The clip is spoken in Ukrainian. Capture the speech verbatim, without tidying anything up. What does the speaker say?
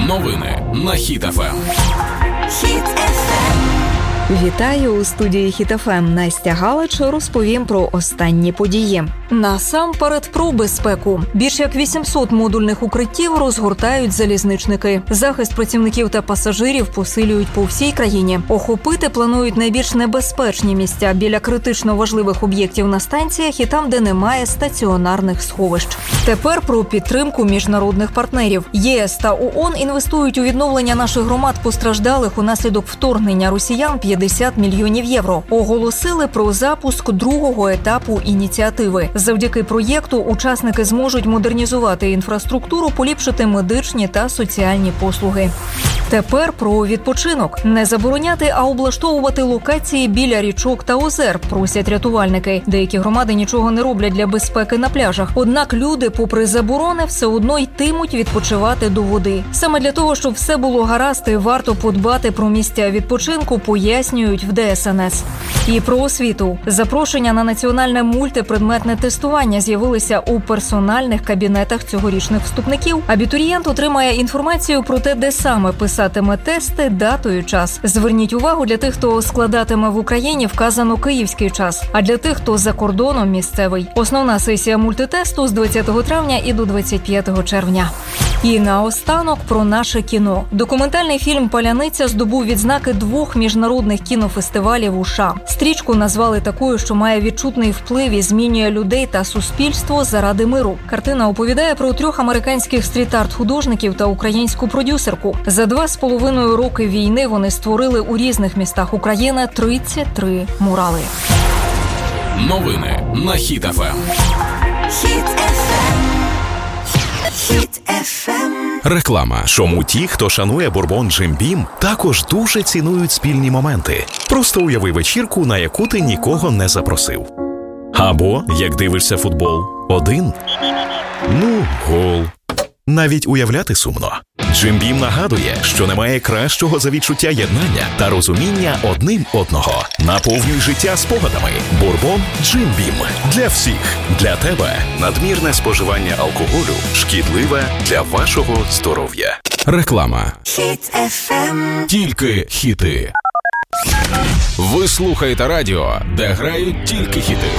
Новини на Хіт еф ем. Хіт еф ем. Вітаю у студії Хіт еф ем. Настя Галич розповім про останні події. Насамперед про безпеку. Більш як вісімсот модульних укриттів розгортають залізничники. Захист працівників та пасажирів посилюють по всій країні. Охопити планують найбільш небезпечні місця біля критично важливих об'єктів на станціях і там, де немає стаціонарних сховищ. Тепер про підтримку міжнародних партнерів. ЄС та ООН інвестують у відновлення наших громад постраждалих унаслідок вторгнення росіян п'ятдесят мільйонів євро. Оголосили про запуск другого етапу ініціативи. Завдяки проєкту учасники зможуть модернізувати інфраструктуру, поліпшити медичні та соціальні послуги. Тепер про відпочинок. Не забороняти, а облаштовувати локації біля річок та озер, просять рятувальники. Деякі громади нічого не роблять для безпеки на пляжах. Однак люди, попри заборони, все одно йтимуть відпочивати до води. Саме для того, щоб все було гаразд, варто подбати про місця відпочинку, пояснюють в де ес ен ес. І про освіту. Запрошення на національне мультипредметне тестування з'явилися у персональних кабінетах цьогорічних вступників. Абітурієнт отримає інформацію про те, де саме писатиме тести, дату і час. Зверніть увагу, для тих, хто складатиме в Україні, вказано київський час, а для тих, хто за кордоном, місцевий. Основна сесія мультитесту з двадцятого травня і до двадцять п'ятого червня. І наостанок про наше кіно. Документальний фільм «Паляниця» здобув відзнаки двох міжнародних кінофестивалів у США. Стрічку назвали такою, що має відчутний вплив і змінює людей та суспільство заради миру. Картина оповідає про трьох американських стріт-арт-художників та українську продюсерку. За два з половиною роки війни вони створили у різних містах України тридцять три мурали. Новини на Хіт еф ем. Хіт еф ем. Хіт еф ем. Реклама. Чому ті, хто шанує бурбон Jim Beam, також дуже цінують спільні моменти. Просто уяви вечірку, на яку ти нікого не запросив. Або, як дивишся футбол, один. Ну, гол. Навіть уявляти сумно. Jim Beam нагадує, що немає кращого за відчуття єднання та розуміння одним одного. Наповнюй життя спогадами. Бурбон Jim Beam. Для всіх. Для тебе. Надмірне споживання алкоголю шкідливе для вашого здоров'я. Реклама. Хіт еф ем. Тільки хіти. Ви слухаєте радіо, де грають тільки хіти.